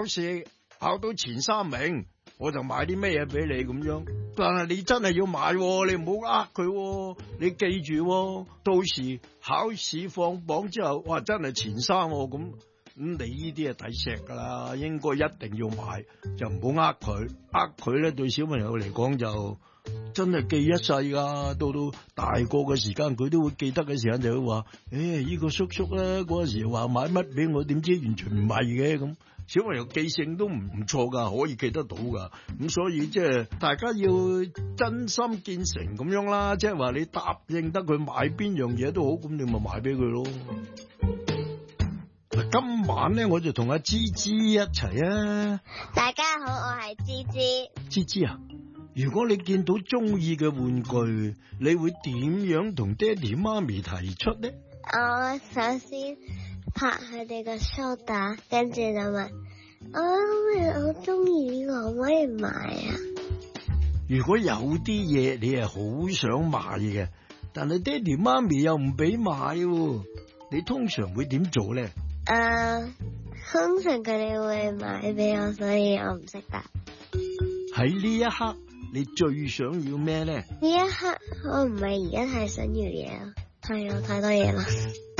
試考到前3名，我就買啲咩嘢俾你咁樣。但係你真係要買，你唔好呃佢，你記住，到時考試放榜之後，哇，真係前3咁。你呢啲係抵錫噶啦，應該一定要買，就唔好呃佢。呃佢咧對小朋友嚟講就真係記一世噶。到大個嘅時間，佢都會記得嘅時間就會話：呢個叔叔咧嗰陣時話買乜俾我，點知完全唔係嘅咁。小朋友記性都唔錯噶，可以記得到噶。咁所以即係大家要真心見誠咁樣啦，即係話你答應得佢買邊樣嘢都好，咁你咪買俾佢咯。今晚咧，我就同阿芝芝一齊啊！ 大家好，我係芝芝。 芝芝啊，如果你見到中意嘅玩具，你會點樣同爹哋媽咪提出呢？ 我首先拍佢哋個蘇打，跟住就問我中意呢個，可唔可以買啊？ 如果有啲嘢你係好想買嘅，但係爹哋媽咪又唔俾買，你通常會點做咧？ 通常佢哋會買俾我，所以我唔識答。 喺呢一刻，你最想要咩咧？ 呢一刻我唔係而家太想要嘢咯，有太多嘢啦。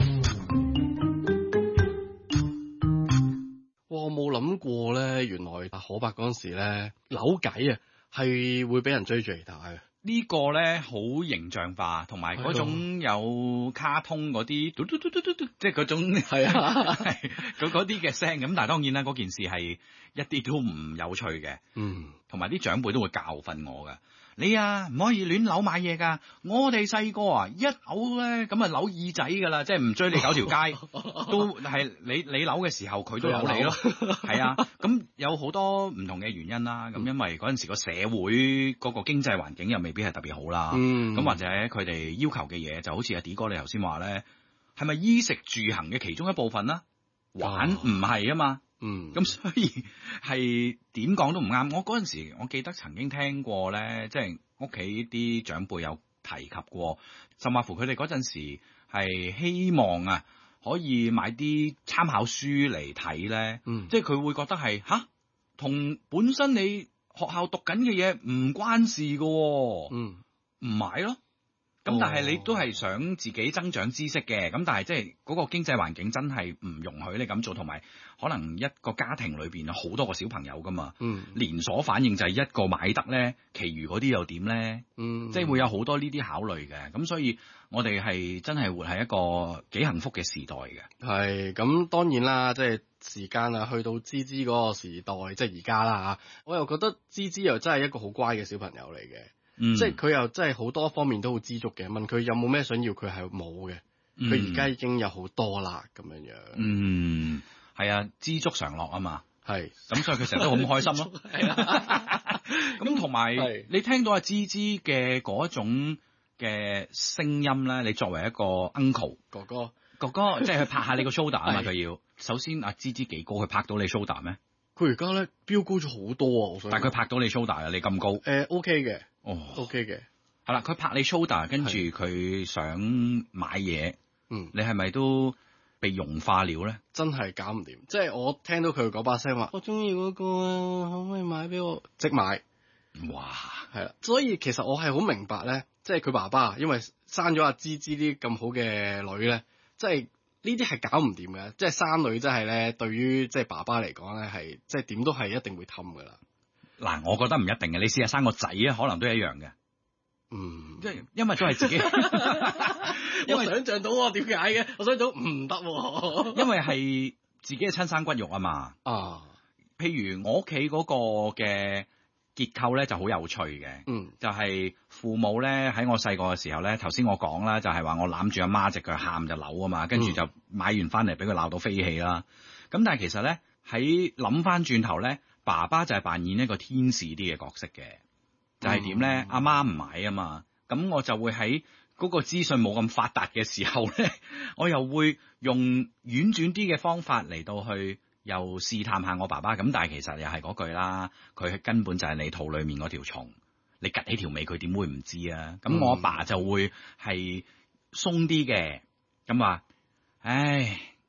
我冇諗過咧，原來可伯嗰陣時咧扭計啊，係會俾人追住嚟打嘅。 呢個咧好形象化，同埋嗰種有卡通嗰啲嘟嘟嘟嘟嘟嘟，即係嗰種係啊，嗰啲嘅聲咁。但係當然啦，嗰件事係一啲都唔有趣嘅。同埋啲長輩都會教訓我㗎。你啊，唔可以亂扭買嘢㗎。我哋細個啊，一扭咧咁啊扭耳仔㗎啦，即係唔追你9條街，都係你扭嘅時候佢都扭你咯。係啊，咁有好多唔同嘅原因啦。咁因為嗰陣時個社會嗰個經濟環境又未必係特別好啦。咁或者佢哋要求嘅嘢就好似阿 D 哥你頭先話咧，係咪衣食住行嘅其中一部分啦？玩唔係啊嘛。咁所以係點講都唔啱。我嗰陣時我記得曾經聽過咧，即係屋企啲長輩有提及過，甚至乎佢哋嗰陣時係希望啊可以買啲參考書嚟睇咧。即係佢會覺得係同本身你學校讀緊嘅嘢唔關事㗎喎。唔買咯。咁但係你都係想自己增長知識嘅，咁但係即係嗰個經濟環境真係唔容許你咁做，同埋可能一個家庭裏邊有好多個小朋友噶嘛，連鎖反應就係一個買得咧，其餘嗰啲又點咧？即係會有好多呢啲考慮嘅，咁所以我哋係真係活喺一個幾幸福嘅時代嘅。 係咁當然啦，即係時間啊，去到芝芝嗰個時代，即係而家啦嚇，我又覺得芝芝又真係一個好乖嘅小朋友嚟嘅。即係佢又真係好多方面都好知足嘅，問佢有冇咩想要，佢係冇嘅。佢而家已經有好多啦，咁樣樣。 係啊，知足常樂啊嘛。 係， 咁所以佢成日都好開心咯。咁同埋你聽到阿芝芝嘅嗰種嘅聲音咧，你作為一個 uncle 哥哥， 即係去拍下你個 shoulder 啊嘛，佢要首先阿芝芝幾高，佢拍到你 shoulder 咩？ 佢而家咧飆高咗好多啊！ 但係佢拍到你 shoulder 啊，你咁高 ？OK 嘅 ，OK 嘅， 係啦，佢拍你 shoulder， 跟住佢想買嘢，你係咪都被融化了咧？ 真係搞唔掂，即係我聽到佢嗰把聲話，我中意嗰個啊，可唔可以買俾我？即買， 哇， 係啦，所以其實我係好明白咧，即係佢爸爸，因為生咗阿芝芝啲咁好嘅女咧，即係。呢啲係搞唔掂嘅，即係生女真係咧，對於即係爸爸嚟講咧，係即係點都係一定會氹噶啦。 嗱，我覺得唔一定嘅，你試下生個仔啊，可能都一樣嘅。即係因為都係自己， 因為想像到我點解嘅，我想到唔得， 因為係自己嘅親生骨肉啊嘛。譬如我屋企嗰個嘅結構咧就好有趣嘅，就係父母咧喺我細個嘅時候咧，頭先我講啦，就係話我攬住阿媽隻腳喊就扭啊嘛，跟住就買完翻嚟俾佢鬧到飛起啦。咁但係其實咧喺諗翻轉頭咧，爸爸就係扮演一個天使啲嘅角色嘅，就係點咧？阿媽唔買啊嘛，咁我就會喺嗰個資訊冇咁發達嘅時候咧，我又會用婉轉啲嘅方法嚟到去。又試探下我爸爸，咁但係其實又係嗰句啦，佢根本就係你肚裏面嗰條蟲，你趌起條尾佢點會唔知啊？咁我阿爸就會係鬆啲嘅，咁話，唉，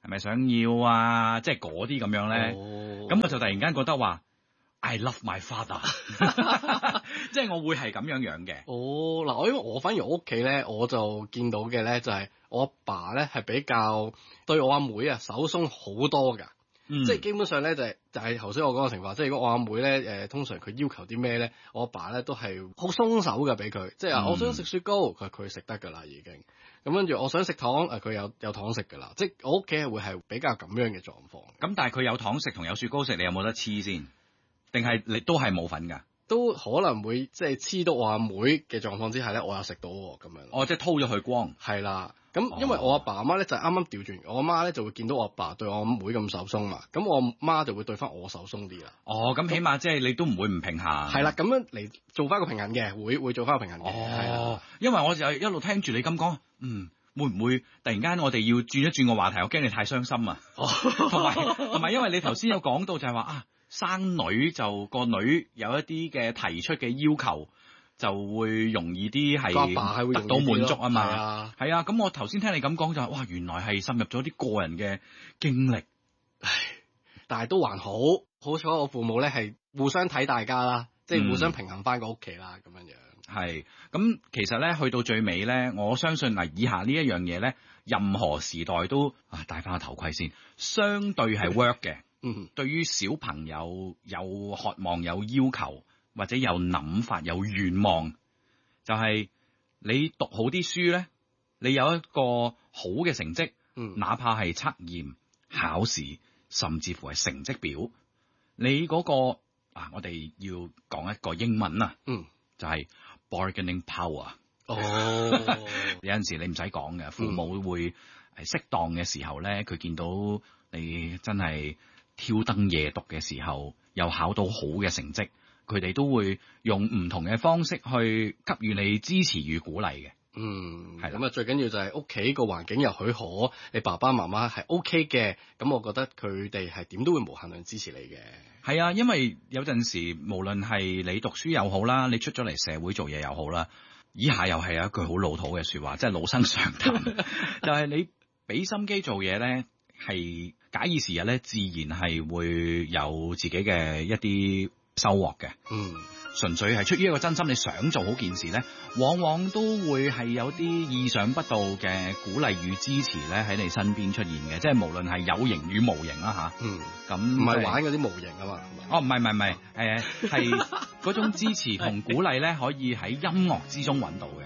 係咪想要啊？即係嗰啲咁樣咧。咁我就突然間覺得話 I love my father， 即係我會係咁樣嘅。 嗱，因為我反而我屋企咧，我就見到嘅咧就係我阿爸咧係比較對我阿妹啊手鬆好多㗎。即係基本上咧就係頭先我講嘅情況，即係如果我阿妹咧通常佢要求啲咩咧，我阿爸咧都係好鬆手嘅俾佢，即係我想食雪糕，佢食得㗎啦已經。咁跟住我想食糖，佢有糖食㗎啦。即係我屋企係會係比較咁樣嘅狀況。 咁但係佢有糖食同有雪糕食，你有冇得黐先？定係你都係冇份㗎？都可能會即係黐到我阿妹嘅狀況之下咧，我又食到喎咁樣。 即係偷咗佢光。 係啦。咁因為我阿爸阿媽咧就啱啱調轉，我阿媽咧就會見到我阿爸對我阿妹咁手鬆嘛，咁我阿媽就會對翻我手鬆啲啦。 咁起碼即係你都唔會唔平衡。 係啦，咁樣嚟做翻個平衡嘅，會做翻個平衡嘅。係因為我就一路聽住你咁講，會唔會突然間我哋要轉一轉個話題？我驚你太傷心啊。同埋因為你頭先有講到就係話生女就個女有一啲嘅提出嘅要求。就會容易啲係得到滿足啊嘛，係啊，咁我頭先聽你咁講就哇，原來係滲入咗啲個人嘅經歷， 但係都還好彩我父母咧係互相睇大家啦，即係互相平衡翻個屋企啦，咁樣樣。 係，咁其實咧去到最尾咧，我相信以下呢一樣嘢咧，任何時代都戴翻個頭盔先，相對係 work 嘅。對於小朋友有渴望有要求。或者有諗法有願望，就係你讀好啲書咧，你有一個好嘅成績，哪怕係測驗、考試，甚至乎係成績表，你嗰個我哋要講一個英文就係 bargaining power。有陣時你唔使講嘅，父母會適當嘅時候咧，佢見到你真係挑燈夜讀嘅時候，又考到好嘅成績。佢哋都會用唔同嘅方式去給予你支持與鼓勵嘅。 係咁最緊要就係屋企個環境又許可，你爸爸媽媽係 OK 嘅，咁我覺得佢哋係點都會無限量支持你嘅。 係啊，因為有陣時無論係你讀書又好啦，你出咗嚟社會做嘢又好啦，以下又係有一句好老土嘅說話，即係老生常談，就係你俾心機做嘢咧，係假以時日咧，自然係會有自己嘅一啲收穫嘅。純粹係出於一個真心，你想做好件事咧，往往都會係有啲意想不到嘅鼓勵與支持咧喺你身邊出現嘅，即係無論係有形與無形啦吓。咁唔係玩嗰啲模型啊嘛。 唔係，係嗰種支持同鼓勵咧，可以喺音樂之中揾到嘅。